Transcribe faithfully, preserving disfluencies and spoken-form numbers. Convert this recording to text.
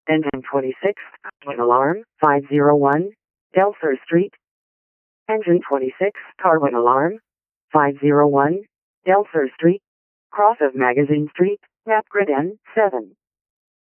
Engine twenty-six, with alarm, five oh one, Delcer Street. Engine twenty-six, car with alarm, five oh one, Delcer Street. Cross of Magazine Street, Map Grid N seven.